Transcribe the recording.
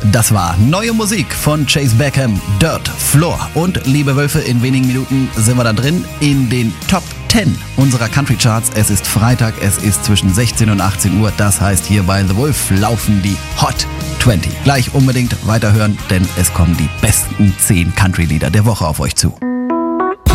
Das war neue Musik von Chase Beckham, Dirt Floor. Und liebe Wölfe, in wenigen Minuten sind wir dann drin in den Top 10 unserer Country Charts. Es ist Freitag, es ist zwischen 16 und 18 Uhr. Das heißt, hier bei The Wolf laufen die Hot 20. Gleich unbedingt weiterhören, denn es kommen die besten 10 Country-Lieder der Woche auf euch zu.